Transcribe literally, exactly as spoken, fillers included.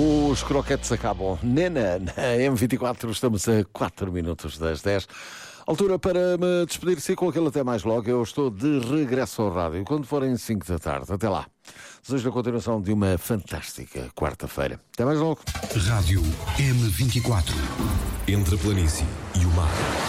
Os croquetes acabam. Nena, na M vinte e quatro, estamos a quatro minutos das dez. Altura para me despedir-se com aquele até mais logo. Eu estou de regresso ao rádio quando forem cinco da tarde. Até lá. Desejo a continuação de uma fantástica quarta-feira. Até mais logo. Rádio M vinte e quatro. Entre a planície e o mar.